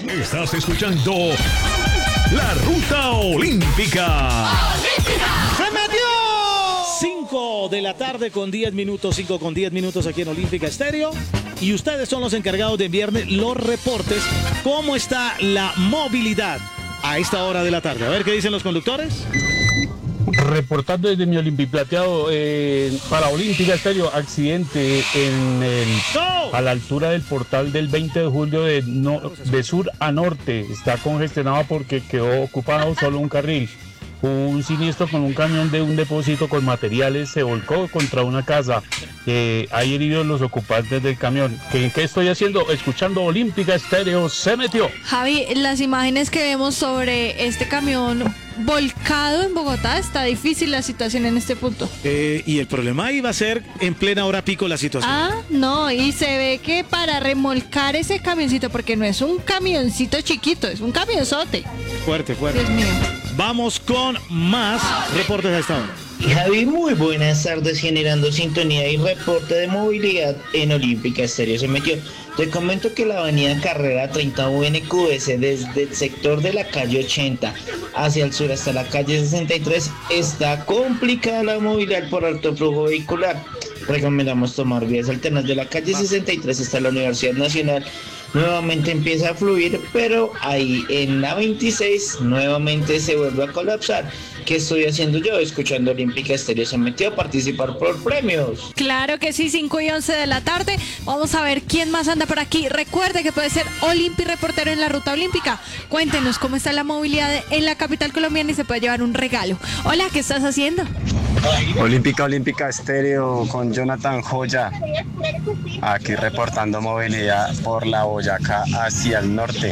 Estás escuchando La Ruta Olímpica. ¡Se metió! 5 de la tarde con 10 minutos, 5 con 10 minutos aquí en Olímpica Estéreo. Y ustedes son los encargados de enviarme los reportes. ¿Cómo está la movilidad a esta hora de la tarde? A ver qué dicen los conductores. Reportando desde mi Olimpiplateado para Olímpica Estéreo, accidente a la altura del portal del 20 de julio de sur a norte. Está congestionado porque quedó ocupado solo un carril. Un siniestro con un camión de un depósito con materiales se volcó contra una casa. Hay heridos los ocupantes del camión. ¿Qué estoy haciendo? Escuchando Olímpica Estéreo. Se metió. Javi, las imágenes que vemos sobre este camión volcado en Bogotá, está difícil la situación en este punto. Y el problema iba a ser en plena hora pico la situación. No, y se ve que para remolcar ese camioncito, porque no es un camioncito chiquito, es un camionzote. Fuerte. Dios mío. Vamos con más reportes a esta hora. Javi, muy buenas tardes, generando sintonía y reporte de movilidad en Olímpica Estéreo. Se metió. Te comento que la avenida Carrera 30 UNQS desde el sector de la calle 80 hacia el sur hasta la calle 63 está complicada la movilidad por alto flujo vehicular. Recomendamos tomar vías alternas. De la calle 63 hasta la Universidad Nacional nuevamente empieza a fluir, pero ahí en la 26 nuevamente se vuelve a colapsar. ¿Qué estoy haciendo yo? Escuchando Olímpica Estéreo. Se metió a participar por premios. Claro que sí, 5 y 11 de la tarde. Vamos a ver quién más anda por aquí. Recuerde que puede ser Olimpi reportero en la Ruta Olímpica. Cuéntenos cómo está la movilidad en la capital colombiana y se puede llevar un regalo. Hola, ¿qué estás haciendo? Olímpica Estéreo con Jonathan Joya. Aquí reportando movilidad por la Boyacá hacia el norte.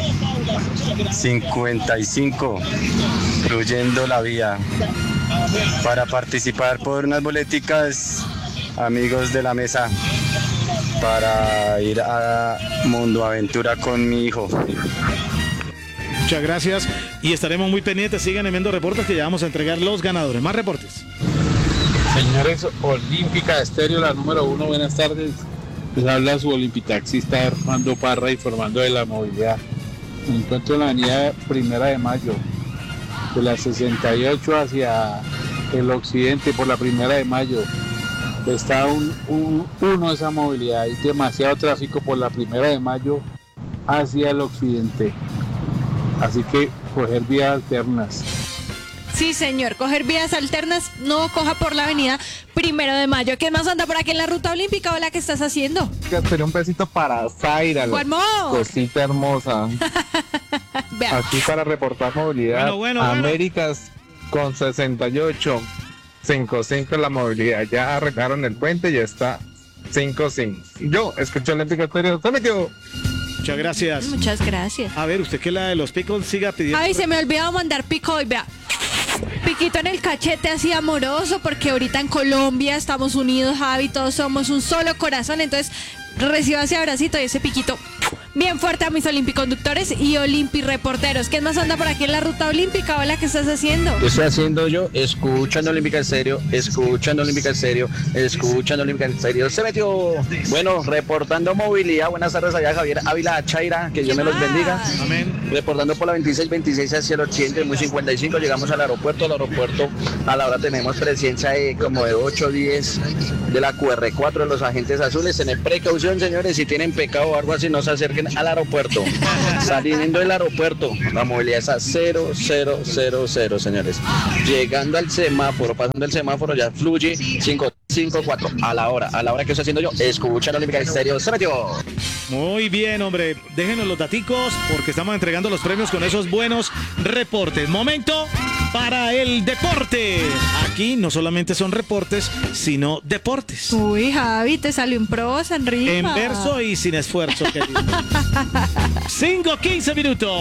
55, fluyendo la vía. Para participar por unas boleticas, amigos de la mesa, para ir a Mundo Aventura con mi hijo. Muchas gracias y estaremos muy pendientes. Sigan enviando reportes que ya vamos a entregar los ganadores. Más reportes. Señores, Olímpica Estéreo, la número 1, buenas tardes. Les habla su olimpitaxista Armando Parra informando de la movilidad. Me encuentro en la avenida 1 de Mayo, de la 68 hacia el occidente por la 1 de Mayo. Está uno esa movilidad, hay demasiado tráfico por la 1 de Mayo hacia el occidente. Así que coger vías alternas. Sí, señor, coger vías alternas, no coja por la avenida 1 de Mayo. ¿Quién más anda por aquí en la Ruta Olímpica? Hola, ¿qué estás haciendo? Pero un besito para Zaira, cosita hermosa. Aquí para reportar movilidad. Bueno. Américas con 68. 5-5 la movilidad. Ya arreglaron el puente, ya está 5-5. Yo escuché Olímpica Estéreo. Se metió. Muchas gracias. Muchas gracias. A ver, usted que la de los picos siga pidiendo. Ay, se me olvidó mandar pico hoy, vea. Piquito en el cachete así amoroso, porque ahorita en Colombia estamos unidos, Javi, todos somos un solo corazón, entonces reciba ese abracito y ese piquito bien fuerte a mis olimpiconductores y olimpi reporteros. ¿Quién más anda por aquí en la Ruta Olímpica? Hola, ¿qué estás haciendo? ¿Qué estoy haciendo yo? Escuchando Olímpica Estéreo, escuchando Olímpica Estéreo, escuchando Olímpica Estéreo. Se metió. Bueno, reportando movilidad. Buenas tardes allá, Javier Ávila Chaira, que Dios me los bendiga. Amén. Reportando por la 26 hacia el occidente, muy 55, llegamos al aeropuerto. A la hora tenemos presencia de como de 8 o 10 de la QR4 de los agentes azules. Tener precaución, señores, si tienen pecado o algo así, no se acerquen al aeropuerto. Saliendo del aeropuerto, la movilidad es a 0, señores. Llegando al semáforo, pasando el semáforo, ya fluye 5-4 a la hora que estoy haciendo yo. Escuchando Olímpica Estéreo. Se metió. Muy bien, hombre. Déjenos los daticos porque estamos entregando los premios con esos buenos reportes. Momento para el deporte. Aquí no solamente son reportes, sino deportes. Uy, Javi, te salió en prosa, en rima. En verso y sin esfuerzo, querido. 5-15 minutos.